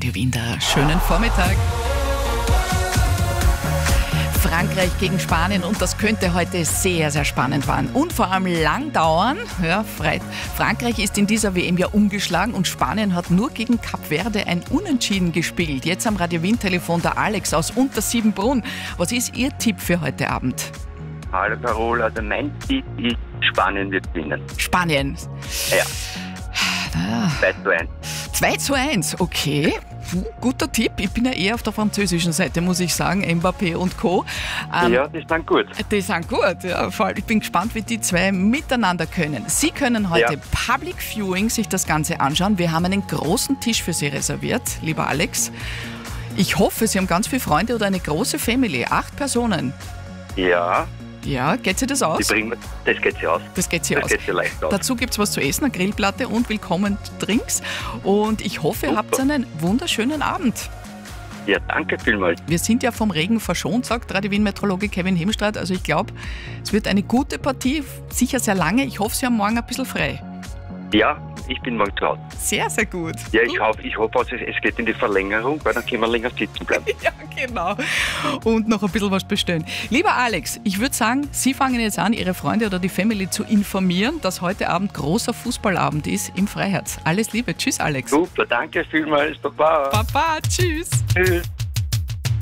Radio Wien, schönen Vormittag. Frankreich gegen Spanien und das könnte heute sehr, sehr spannend werden und vor allem lang dauern. Ja, Frankreich ist in dieser WM ja ungeschlagen und Spanien hat nur gegen Kap Verde ein Unentschieden gespielt. Jetzt am Radio Wien Telefon der Alex aus Untersiebenbrunn. Was ist Ihr Tipp für heute Abend? Hallo Carol, also mein Tipp ist, Spanien wird gewinnen. Spanien? Ja. 2:1. 2:1, okay. Guter Tipp. Ich bin ja eher auf der französischen Seite, muss ich sagen. Mbappé und Co. Ja, die sind gut. Die sind gut, ja. Vor allem, ich bin gespannt, wie die zwei miteinander können. Sie können heute Public Viewing sich das Ganze anschauen. Wir haben einen großen Tisch für Sie reserviert, lieber Alex. Ich hoffe, Sie haben ganz viele Freunde oder eine große Family. 8 Personen. Ja. Ja, geht sich das aus? Das geht sich aus. Das geht sich aus. Geht sich leicht aus. Dazu gibt es was zu essen, eine Grillplatte und willkommen Drinks. Und ich hoffe, ihr habt einen wunderschönen Abend. Ja, danke vielmals. Wir sind ja vom Regen verschont, sagt Radio Wien-Meteorologe Kevin Hemstreit. Also ich glaube, es wird eine gute Partie, sicher sehr lange. Ich hoffe, Sie haben morgen ein bisschen frei. Ja, ich bin morgen zu Hause. Sehr, sehr gut. Ja, ich hoffe, es geht in die Verlängerung, weil dann können wir länger sitzen bleiben. Ja, genau. Und noch ein bisschen was bestellen. Lieber Alex, ich würde sagen, Sie fangen jetzt an, Ihre Freunde oder die Family zu informieren, dass heute Abend großer Fußballabend ist im Freiherz. Alles Liebe. Tschüss, Alex. Super, danke vielmals. Baba. Baba, tschüss. Tschüss.